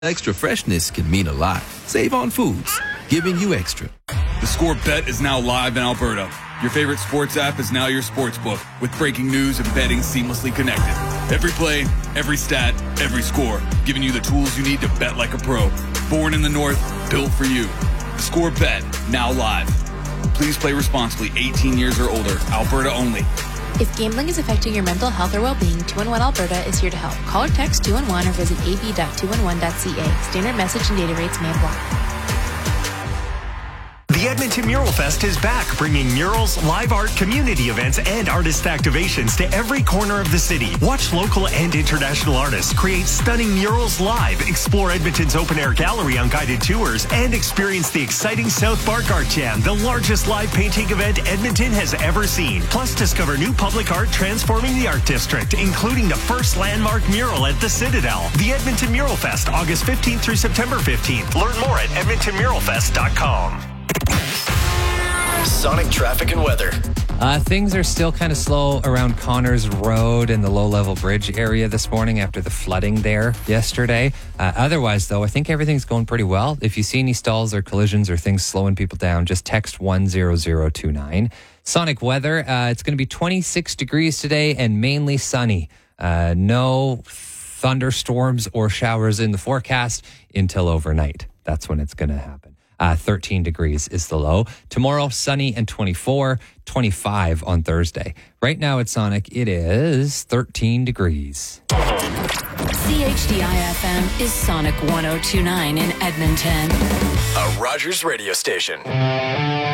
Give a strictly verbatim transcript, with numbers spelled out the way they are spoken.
Extra freshness can mean a lot. Save on foods, giving you extra. The Score Bet is now live in Alberta. Your favorite sports app is now your sports book, with breaking news and betting seamlessly connected. Every play, every stat, every score, giving you the tools you need to bet like a pro. Born in the North, built for you. The Score Bet, now live. Please play responsibly, eighteen years or older, Alberta only. If gambling is affecting your mental health or well-being, two one one Alberta is here to help. Call or text two one one or visit a b dot two one one dot c a. Standard message and data rates may apply. The Edmonton Mural Fest is back, bringing murals, live art, community events, and artist activations to every corner of the city. Watch local and international artists create stunning murals live, explore Edmonton's open-air gallery on guided tours, and experience the exciting South Park Art Jam, the largest live painting event Edmonton has ever seen. Plus, discover new public art transforming the art district, including the first landmark mural at the Citadel. The Edmonton Mural Fest, August fifteenth through September fifteenth. Learn more at edmonton mural fest dot com. Sonic traffic and weather. Uh, things are still kind of slow around Connors Road and the low-level bridge area this morning after the flooding there yesterday. Uh, otherwise, though, I think everything's going pretty well. If you see any stalls or collisions or things slowing people down, just text one zero zero two nine. Sonic weather, uh, it's going to be twenty-six degrees today and mainly sunny. Uh, no thunderstorms or showers in the forecast until overnight. That's when it's going to happen. Uh, thirteen degrees is the low. Tomorrow, sunny and twenty-four, twenty-five on Thursday. Right now at Sonic, it is thirteen degrees. C H D I F M is Sonic one oh two nine in Edmonton. A Rogers radio station.